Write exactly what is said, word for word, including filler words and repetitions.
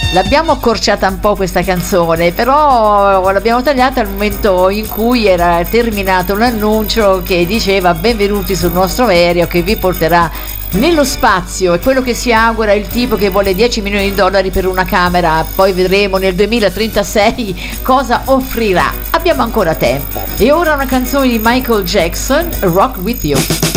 L'abbiamo accorciata un po' questa canzone, però l'abbiamo tagliata al momento in cui era terminato l'annuncio che diceva benvenuti sul nostro aereo che vi porterà nello spazio. È quello che si augura il tipo che vuole dieci milioni di dollari per una camera. Poi vedremo nel duemilatrentasei cosa offrirà. Abbiamo ancora tempo. E ora una canzone di Michael Jackson, Rock With You.